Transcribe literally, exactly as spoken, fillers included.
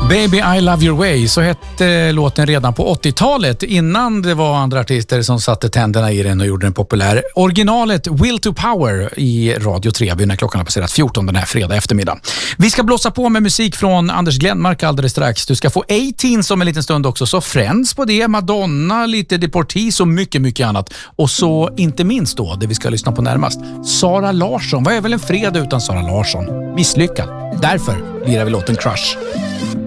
Baby I Love Your Way, så hette låten redan på åttiotalet, innan det var andra artister som satte tänderna i den och gjorde den populär. Originalet Will to Power i Radio Treby när klockan har passerat fjorton den här fredag eftermiddag. Vi ska blåsa på med musik från Anders Glenmark alldeles strax. Du ska få arton som en liten stund också, så Friends på det, Madonna, lite Deportees och mycket, mycket annat. Och så inte minst då, det vi ska lyssna på närmast, Sara Larsson. Vad är väl en fredag utan Sara Larsson? Misslyckad. Därför lirar vi låten Crush.